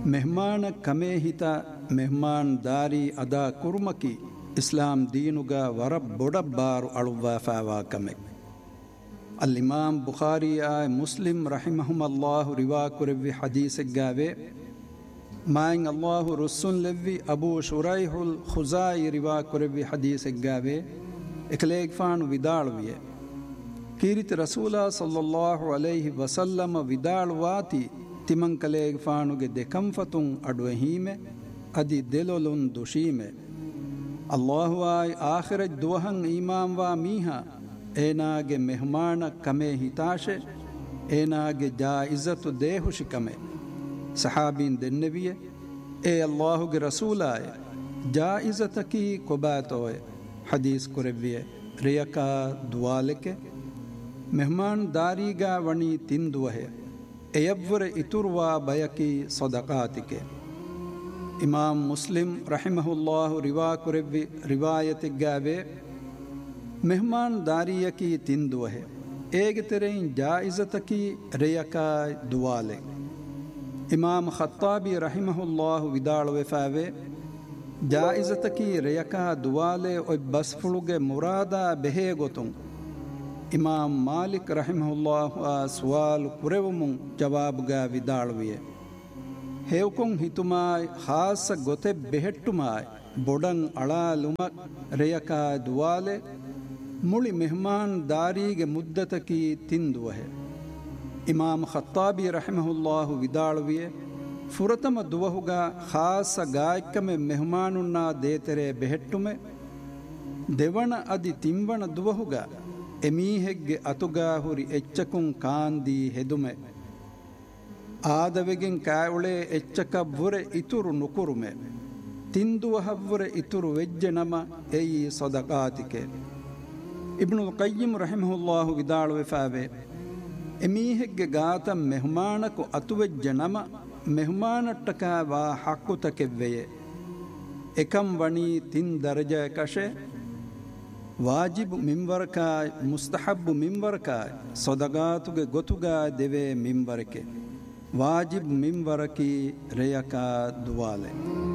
ಮೆಹಮಾನ ಕಮೇ ಹಿತ ಮೆಹಮಾನ್ ದಾರಿ ಅದಾ ಕುರ್ಮಕಿ ಇಸ್ಲಾಂ ದೀನುಗ ವರ ಬೊಡಬ್ಬಾರು ಅಳುವಾಫಾವಾ ಕಮೆ. ಅಲ್ಲಿಮಾಮ್ ಬುಖಾರಿ ಆಯ್ ಮುಸ್ಲಿಂ ರಹಿಮಹುಮಲ್ಲಾಹು ರಿವಾ ಕುರೆವ್ವಿ ಹದೀಸೆಗ್ಗಾವೆ ಮಾಯಿಂಗ್ ಅಲ್ಲಾಹು ರುಸ್ಸುನ್ ಲೆವ್ವಿ ಅಬೂ ಶುರೈಹುಲ್ ಖುಜಾಯಿ ರಿವಾ ಕುರೆವ್ವಿ ಹದೀಸೆಗ್ಗಾವೆ ಎಕಲೇಗ್ಫಾನು ವಿದಾಳುವಿಯೆ ಕೀರಿತಿ ರಸೂಲ ಸಲ್ಲಲ್ಲಾಹು ಅಲೈಹಿ ವಸಲ್ಲಮ ವಿದಾಳುವಾತಿ ತಿಮಂಕಲೇಗ್ಫಾನುಗೆ ದೆಕಂಫತುಂ ಅಡ್ವಹೀಮೆ ಅದಿ ದೆಲೊಲುನ್ ದುಶೀಮೆ ಅಲ್ಲಾಹು ಆಯ್ ಆಖಿರಜ್ ದುವಹಂ ಈಮಾಂವಾ ಮೀಹಾ ಏನಾಗೆ ಮೆಹಮಾನ ಕಮೆ ಹಿತಾಶೆ ಏನಾಗೆ ಜಾಯಿಜತು ದೇಹುಶಿ ಕಮೆ. ಸಹಾಬೀನ್ ದೆನ್ನೆವಿಯೆ ಏ ಅಲ್ಲಾಹುಗೆ ರಸೂಲಾಯ ಜಾಯಿಜತಕಿ ಕೊಬಾತೋಯೆ ಹದೀಸ್ ಕುರೆವ್ವಿಯೆ ರಿಯಕಾ ದುವಾಲೆಕೆ ಮೆಹಮಾನ್ ದಾರಿಗಾ ವಣಿ ತಿಂದುವಹೆ ಎಯವ್ವರೆ ಇತುರ್ವಾ ಬಯಕಿ ಸದಕಾತಿಕೆ. ಇಮಾಮ್ ಮುಸ್ಲಿಂ ರಹಿಮಹುಲ್ಲಾಹು ರಿವಾ ಕುರೆವ್ವಿ ರಿವಾಯತಿಗ್ಗಾವೆ ಮೆಹಮಾನ್ ದಾರಿಯಕಿ ತಿಂದುವಹೆ ಏಗೆ ತೆರೆಯಿನ್ ಜಾಯಿಜತಕಿ ರೆಯಕಾ ದುವಾಲೆ. ಇಮಾಮ್ ಖತ್ತಾಬಿ ರಹಿಮಹುಲ್ಲಾಹು ವಿದಾಳುವೆಫಾವೆ ಜಾಯಿಜತಕಿ ರೆಯಕಾ ದುವಾಲೆ ಒಯ್ ಬಸ್ಫುಳುಗೆ ಮುರಾದ ಬೆಹೇ ಗೊತುಂ. ಇಮಾಮ್ ಮಾಲಿಕ್ ರಹಿಮಹುಲ್ಲಾಹು ಆ ಸುವಾಲು ಕುರೆವುಮುಂ ಜವಾಬುಗಾ ವಿದಾಳುವಿಯೆ ಹೇವ್ಕೊಂ ಹಿತುಮಾಯ್ ಹಾಸ ಗೊತೆ ಬೆಹೆಟ್ಟುಮಾಯ್ ಬೊಡಂ ಅಳಾಲುಮಕ್ ರೆಯಕಾ ದುವಾಲೆ ಮುಳಿ ಮೆಹಮಾನ್ ದಾರಿಗೆ ಮುದ್ದತಕಿ ತಿಂದುವಹೆ. ಇಮಾಮ್ ಖತ್ತಾಬಿ ರಹಿಮಹುಲ್ಲಾಹು ವಿದಾಳುವಿಯೆ ಫುರತಮ ದುವಹುಗ ಖಾಸ ಗಾಯಕಮೆ ಮೆಹಮಾನುನ್ನ ದೇತೆರೆ ಬೆಹೆಟ್ಟುಮೆ ದೆವಣ ಅದಿ ತಿಂವಣ ದುವಹುಗ ಎಮೀಹೆಗ್ಗೆ ಅತುಗಾ ಹುರಿ ಎಚ್ಚಕುಂ ಕಾಂದಿ ಹೆದುಮೆ ಆದವೆಗೆನ್ ಕಾಯುಳೆ ಎಚ್ಚಕವ್ವುರೆ ಇತುರು ನುಕುರುಮೆ ತಿಂದುವಹವ್ವುರೆ ಇತುರು ವೆಜ್ಜೆ ನಮ ಎಯಿ ಸದಕಾತಿಕೆ. ಇಬ್ನುಲ್ ಕಯ್ಯಿಮ್ ರಹಿಮಹುಲ್ಲಾಹು ವಿದಾಳುವೆಫಾವೆ ಎಮೀಹೆಗ್ಗೆ ಗಾತ ಮೆಹಮಾನಕು ಅತುವೆಜ್ಜೆ ನಮ ಮೆಹಮಾನಟ್ಟಕ ವಾ ಹಕ್ಕುತಕೆವ್ವೆಯೆ ಎಕಂ ವಣಿ ತಿನ್ ದರ್ಜೆ ಕಶೆ ವಾಜಿಬ್ ಮಿಂವರಕಾಯ್ ಮುಸ್ತಹಬ್ಬು ಮಿಂವರಕಾಯ್ ಸೊದಗಾತುಗೆ ಗೊತುಗಾ ದೆವೆ ಮಿಂವರಕೆ ವಾಜಿಬ್ ಮಿಂವರಕಿ ರೆಯಕಾ ದುವಾಲೆ.